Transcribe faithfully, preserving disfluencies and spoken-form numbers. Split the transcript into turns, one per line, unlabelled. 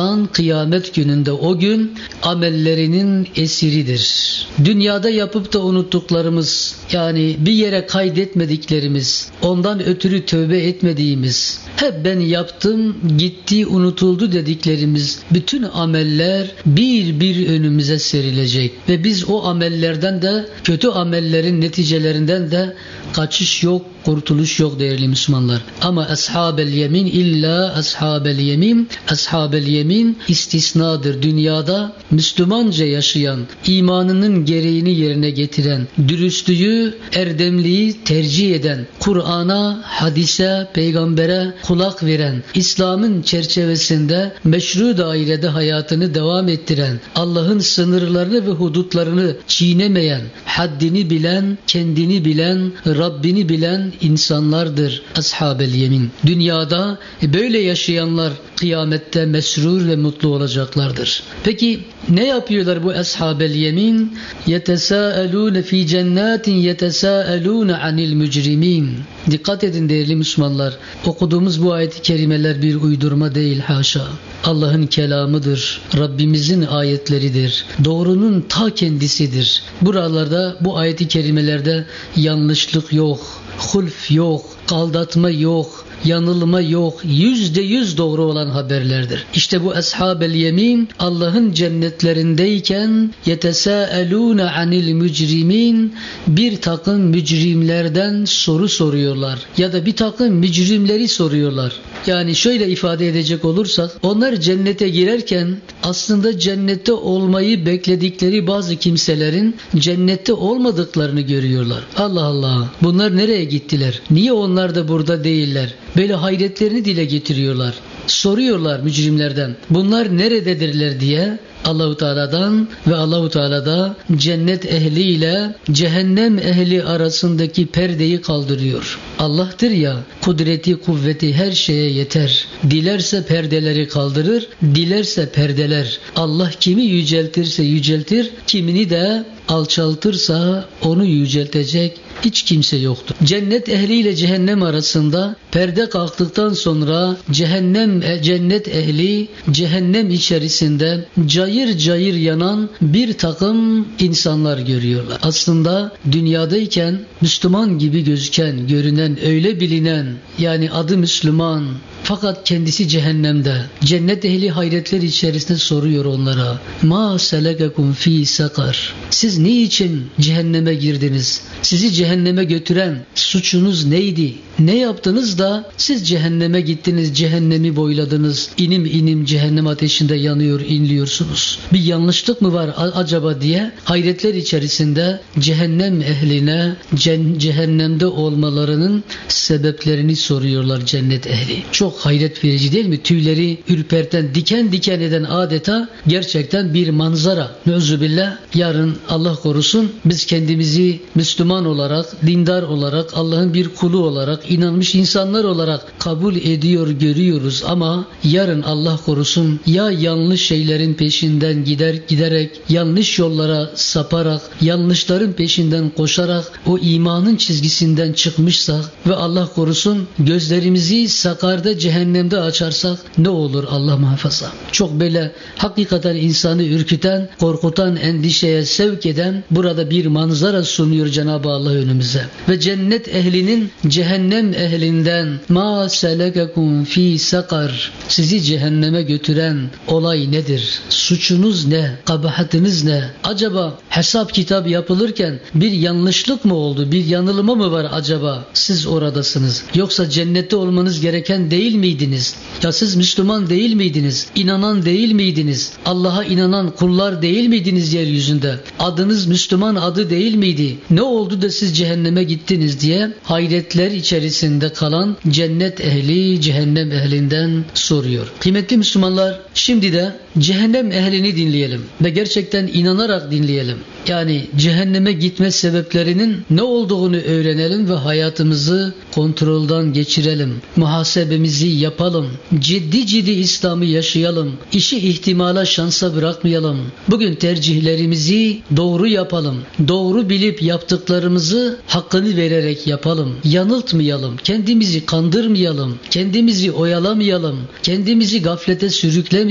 Kıyamet gününde o gün amellerinin esiridir. Dünyada yapıp da unuttuklarımız, yani bir yere kaydetmediklerimiz, ondan ötürü tövbe etmediğimiz, hep ben yaptım, gitti, unutuldu dediklerimiz bütün ameller bir bir önümüze serilecek. Ve biz o amellerden de, kötü amellerin neticelerinden de kaçış yok, kurtuluş yok değerli Müslümanlar. Ama ashabel yemin illa ashabel yemin, ashabel yemin istisnadır. Dünyada Müslümanca yaşayan, imanının gereğini yerine getiren, dürüstlüğü, erdemliği tercih eden, Kur'an'a, hadise, peygambere kulak veren, İslam'ın çerçevesinde meşru dairede hayatını devam ettiren, Allah'ın sınırlarını ve hudutlarını çiğnemeyen, haddini bilen, kendini bilen, Rabbini bilen insanlardır ashab-el yemin. Dünyada böyle yaşayanlar kıyamette mesrur ve mutlu olacaklardır. Peki ne yapıyorlar bu ashab-el yemin? Yetesâelûne fî cennâtin yetesâelûne anil mücrimin. Dikkat edin değerli Müslümanlar. Okuduğumuz bu ayet-i kerimeler bir uydurma değil, haşa. Allah'ın kelamıdır. Rabbimizin ayetleridir. Doğrunun ta kendisidir. Buralarda, bu ayet-i kerimelerde yanlışlık yok, hulf yok, aldatma yok, yanılma yok, yüzde yüz doğru olan haberlerdir. İşte bu ashab-el yemin Allah'ın cennetlerindeyken yetesâelûne anil mücrimin, bir takım mücrimlerden soru soruyorlar ya da bir takım mücrimleri soruyorlar. Yani şöyle ifade edecek olursak, onlar cennete girerken aslında cennette olmayı bekledikleri bazı kimselerin cennette olmadıklarını görüyorlar. Allah Allah, bunlar nereye gittiler? Niye onlar da burada değiller? Böyle hayretlerini dile getiriyorlar. Soruyorlar mücrimlerden, bunlar nerededirler diye. Allahu Teala'dan ve Allahu Teala da cennet ehli ile cehennem ehli arasındaki perdeyi kaldırıyor. Allah'tır ya, kudreti, kuvveti her şeye yeter. Dilerse perdeleri kaldırır, dilerse perdeler. Allah kimi yüceltirse yüceltir, kimini de alçaltırsa onu yüceltecek hiç kimse yoktur. Cennet ehli ile cehennem arasında perde kalktıktan sonra cehennem, cennet ehli cehennem içerisinde cayır cayır yanan bir takım insanlar görüyorlar. Aslında dünyadayken Müslüman gibi gözüken, görünen, öyle bilinen, yani adı Müslüman fakat kendisi cehennemde. Cennet ehli hayretler içerisinde soruyor onlara: "Ma selekekum fi sakar?" Siz niçin cehenneme girdiniz? Sizi cehenneme götüren suçunuz neydi? Ne yaptınız da siz cehenneme gittiniz, cehennemi boyladınız, inim inim cehennem ateşinde yanıyor, inliyorsunuz. Bir yanlışlık mı var acaba diye hayretler içerisinde cehennem ehline cehennemde olmalarının sebeplerini soruyorlar cennet ehli. Çok hayret verici değil mi? Tüyleri ürperten, diken diken eden adeta gerçekten bir manzara. Neuzubillah, yarın Allah korusun biz kendimizi Müslüman olarak, dindar olarak, Allah'ın bir kulu olarak, inanmış insanlar olarak kabul ediyor, görüyoruz ama yarın Allah korusun ya yanlış şeylerin peşinden gider giderek, yanlış yollara saparak, yanlışların peşinden koşarak o imanın çizgisinden çıkmışsak ve Allah korusun gözlerimizi sakarda, cehennemde açarsak ne olur Allah muhafaza. Çok böyle hakikaten insanı ürküten, korkutan, endişeye sevk eden burada bir manzara sunuyor Cenab-ı Allah önümüze. Ve cennet ehlinin cehennem ehlinden ma selekekum fi sakar, sizi cehenneme götüren olay nedir? Suçunuz ne? Kabahatiniz ne? Acaba hesap kitap yapılırken bir yanlışlık mı oldu? Bir yanılma mı var acaba? Siz oradasınız. Yoksa cennette olmanız gereken değil miydiniz? Ya siz Müslüman değil miydiniz? İnanan değil miydiniz? Allah'a inanan kullar değil miydiniz yeryüzünde? Adınız Müslüman adı değil miydi? Ne oldu da siz cehenneme gittiniz diye hayretler içerisinde kalan cennet ehli cehennem ehlinden soruyor. Kıymetli Müslümanlar, şimdi de cehennem ehlini dinleyelim ve gerçekten inanarak dinleyelim. Yani cehenneme gitme sebeplerinin ne olduğunu öğrenelim ve hayatımızı kontrolden geçirelim. Muhasebemizi yapalım. Ciddi ciddi İslam'ı yaşayalım. İşi ihtimala, şansa bırakmayalım. Bugün tercihlerimizi doğru yapalım. Doğru bilip yaptıklarımızı hakkını vererek yapalım. Yanıltmayalım. Kendimizi kandırmayalım. Kendimizi oyalamayalım. Kendimizi gaflete sürüklemeyelim.